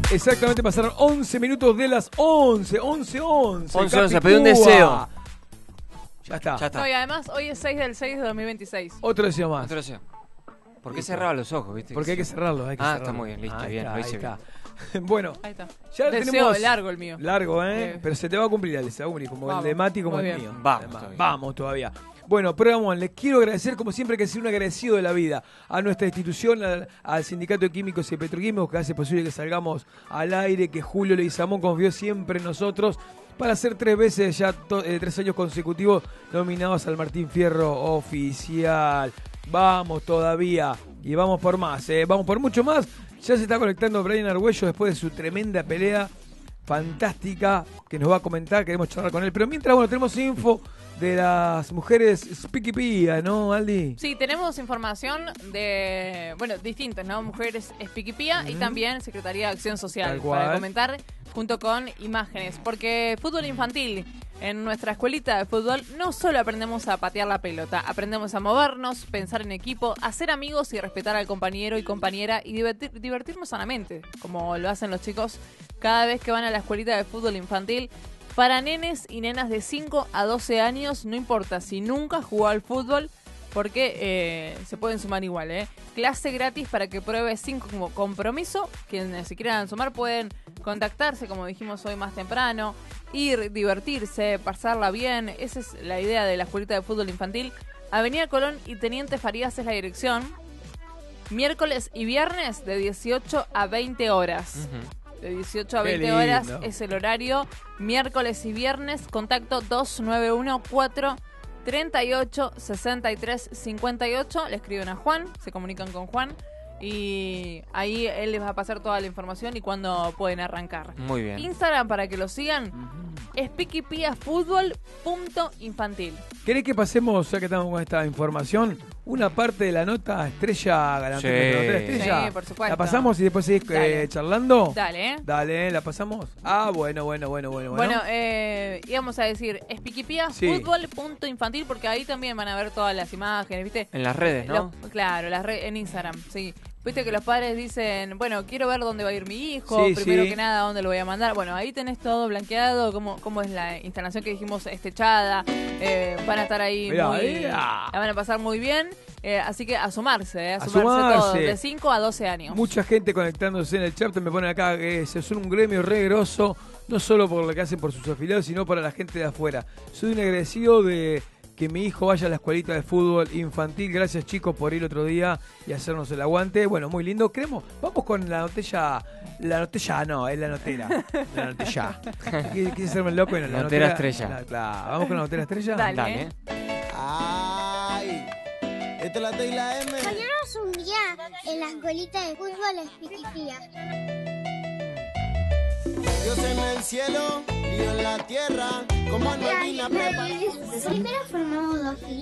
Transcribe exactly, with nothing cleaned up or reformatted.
Exactamente, pasaron once minutos de las once, once, once. once, once, pedí un deseo. Ya está. Ya está. No, y además hoy es seis del seis de dos mil veintiséis. Otro deseo más. Otro deseo. ¿Por qué Listo. cerraba los ojos, viste? Porque hay que cerrarlo, hay que Ah, cerrarlo. está muy bien, listo, Ahí bien, está, lo ahí hice está. Bueno, Ahí está. ya Deseo tenemos... largo el mío. Largo, ¿eh? Eh. Pero se te va a cumplir, Ale, se va a cumplir, como Vamos, el de Mati, como muy el bien. mío. Vamos Además, todavía. Vamos todavía. Bueno, Programón, les quiero agradecer, como siempre, que ser un agradecido de la vida a nuestra institución, al, al Sindicato de Químicos y Petroquímicos, que hace posible que salgamos al aire, que Julio Leguizamón confió siempre en nosotros, para ser tres veces, ya to, eh, tres años consecutivos, nominados al Martín Fierro Oficial. Vamos todavía, y vamos por más, eh, vamos por mucho más. Ya se está conectando Brian Argüello después de su tremenda pelea fantástica que nos va a comentar, queremos charlar con él. Pero mientras, bueno, tenemos info de las mujeres Speaky Pía, ¿no, Aldi? Sí, tenemos información de, bueno, distintas, ¿no? Mujeres Espiquipía Uh-huh. y también Secretaría de Acción Social Tal cual. para comentar junto con imágenes. Porque fútbol infantil, en nuestra escuelita de fútbol, no solo aprendemos a patear la pelota, aprendemos a movernos, pensar en equipo, hacer amigos y respetar al compañero y compañera y divertir, divertirnos sanamente, como lo hacen los chicos cada vez que van a la escuelita de fútbol infantil. Para nenes y nenas de cinco a doce años, no importa si nunca jugó al fútbol, porque eh, se pueden sumar igual, ¿eh? Clase gratis para que pruebe sin como compromiso. Quienes se quieran sumar pueden contactarse, como dijimos hoy más temprano, ir, divertirse, pasarla bien. Esa es la idea de la escuelita de fútbol infantil. Avenida Colón y Teniente Farías es la dirección. Miércoles y viernes de dieciocho a veinte horas. Uh-huh. De dieciocho a Qué veinte horas lindo. es el horario. Miércoles y viernes, contacto dos nueve uno cuatro treinta y ocho sesenta y tres cincuenta y ocho. Le escriben a Juan, se comunican con Juan y ahí él les va a pasar toda la información y cuándo pueden arrancar. Muy bien. Instagram para que lo sigan, espiquipiafutbol.infantil. ¿Querés que pasemos, ya que estamos con esta información, una parte de la nota estrella ganadora? Sí. Nuestra nota estrella? Sí, por supuesto. ¿La pasamos y después seguís eh, Dale. charlando? Dale, ¿eh? Dale, ¿la pasamos? Ah, bueno, bueno, bueno, bueno. Bueno, eh, íbamos a decir Sí. espiquipiafutbol.infantil porque ahí también van a ver todas las imágenes, ¿viste? En las redes, ¿no? Los- claro, las re- en Instagram, sí. Viste que los padres dicen, bueno, quiero ver dónde va a ir mi hijo, Sí, primero sí. que nada, dónde lo voy a mandar. Bueno, ahí tenés todo blanqueado, cómo, cómo es la instalación que dijimos estechada. Eh, van a estar ahí Mirá, muy... mirá. La van a pasar muy bien. Eh, así que a sumarse, eh, a A sumarse, sumarse. todos, de cinco a doce años. Mucha gente conectándose en el chat, me ponen acá que se son un gremio re grosso, no solo por lo que hacen por sus afiliados, sino para la gente de afuera. Soy un agradecido de que mi hijo vaya a la escuelita de fútbol infantil. Gracias, chicos, por ir otro día y hacernos el aguante. Bueno, muy lindo. Queremos, vamos con la notella. La notella no, es la notera. La notella. Quise quise hacerme el loco y no, la Notera notera estrella. la- claro. Vamos con la notera estrella. Dale. Dale. Ay, esta es la T y la M. Mañana es un día en la escuelita de fútbol Espiquipía. Dios en el cielo, Dios en la tierra, como Malvina prepara. Primero formamos dos filas.